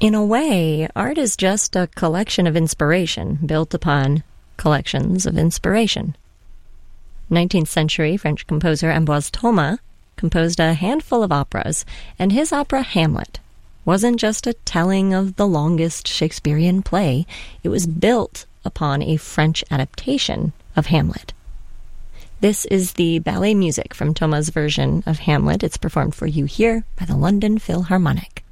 In a way, art is just a collection of inspiration built upon collections of inspiration. 19th century French composer Ambroise Thomas composed a handful of operas, and his opera Hamlet wasn't just a telling of the longest Shakespearean play. It was built upon a French adaptation of Hamlet. This is the ballet music from Thomas' version of Hamlet. It's performed for you here by the London Philharmonic.